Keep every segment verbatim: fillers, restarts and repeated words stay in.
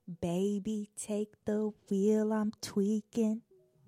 Baby, take the wheel, I'm tweaking.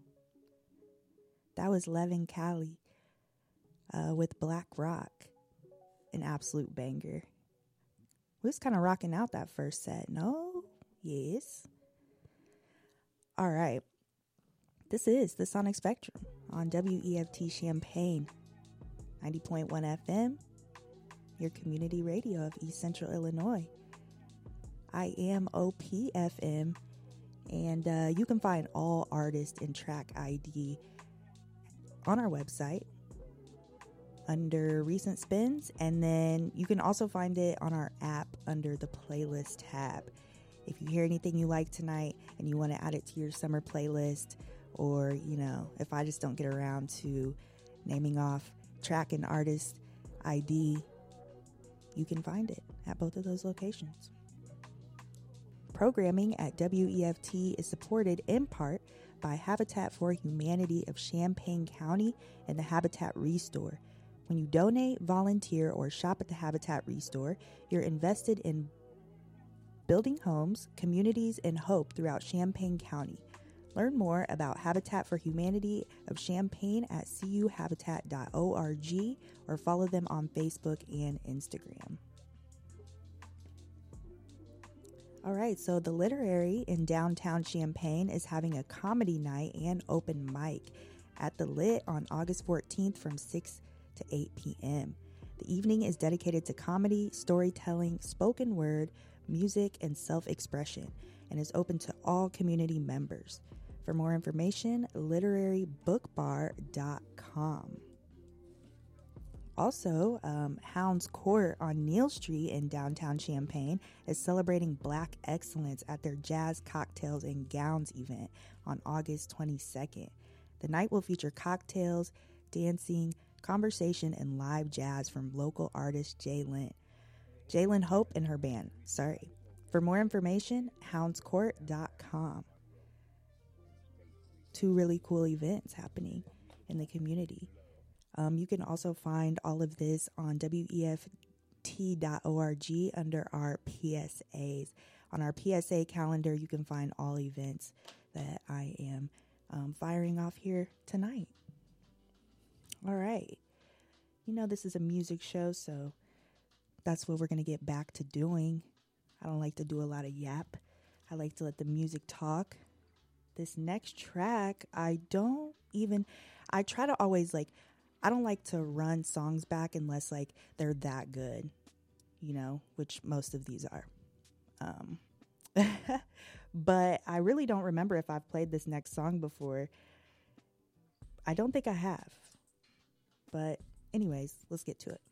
That was Levin Cali uh, with Black Rock, an absolute banger. We was kind of rocking out that first set, no? Yes. All right. This is the Sonic Spectrum on W E F T Champaign, ninety point one F M, your community radio of East Central Illinois. I am O P F M, and uh, you can find all artists and track I D on our website under recent spins, and then you can also find it on our app under the playlist tab. If you hear anything you like tonight and you want to add it to your summer playlist, or, you know, if I just don't get around to naming off track and artist I D, you can find it at both of those locations. Programming at W E F T is supported in part by Habitat for Humanity of Champaign County and the Habitat Restore. When you donate, volunteer, or shop at the Habitat Restore, you're invested in building homes, communities, and hope throughout Champaign County. Learn more about Habitat for Humanity of Champaign at c u habitat dot org or follow them on Facebook and Instagram. All right, so the Literary in downtown Champaign is having a comedy night and open mic at the Lit on August fourteenth from six to eight p.m. The evening is dedicated to comedy, storytelling, spoken word, music, and self-expression, and is open to all community members. For more information, literary book bar dot com. Also, um, Hounds Court on Neal Street in downtown Champaign is celebrating Black excellence at their Jazz Cocktails and Gowns event on August twenty-second. The night will feature cocktails, dancing, conversation, and live jazz from local artist Jalen. Jalen Hope and her band, sorry. For more information, hounds court dot com. Two really cool events happening in the community. Um, you can also find all of this on W E F T dot org under our P S As. On our P S A calendar, you can find all events that I am um, firing off here tonight. All right. You know, this is a music show, so that's what we're going to get back to doing. I don't like to do a lot of yap. I like to let the music talk. This next track, I don't even, I try to always like, I don't like to run songs back unless like they're that good, you know, which most of these are. Um, but I really don't remember if I've played this next song before. I don't think I have. But anyways, let's get to it.